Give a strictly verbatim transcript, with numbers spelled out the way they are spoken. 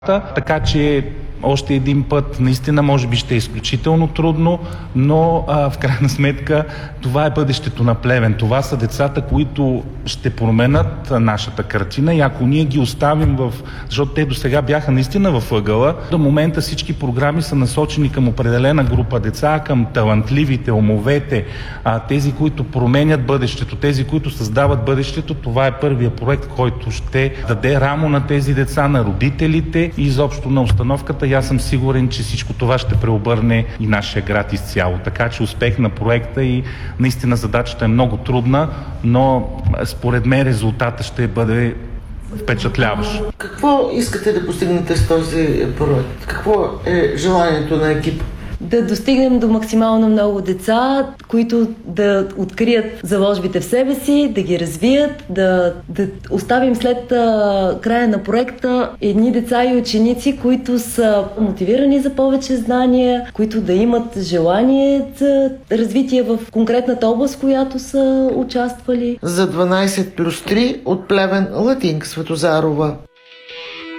Така че още един път, наистина може би ще е изключително трудно, но а, в крайна сметка това е бъдещето на Плевен. Това са децата, които ще променят нашата картина, и ако ние ги оставим в... Защото те до сега бяха наистина в ъгъла, до момента всички програми са насочени към определена група деца, към талантливите, умовете, а, тези, които променят бъдещето, тези, които създават бъдещето. Това е първия проект, който ще даде рамо на тези деца, на родителите и изобщо на установката. И аз съм сигурен, че всичко това ще преобърне и нашия град изцяло. Така че успех на проекта, и наистина задачата е много трудна, но според мен резултата ще бъде впечатляващ. Какво искате да постигнете с този проект? Какво е желанието на екипа? Да достигнем до максимално много деца, които да открият заложбите в себе си, да ги развият, да, да оставим след а, края на проекта едни деца и ученици, които са мотивирани за повече знания, които да имат желание за развитие в конкретната област, в която са участвали. За дванайсет плюс три от Плевен, Латинка Светозарова.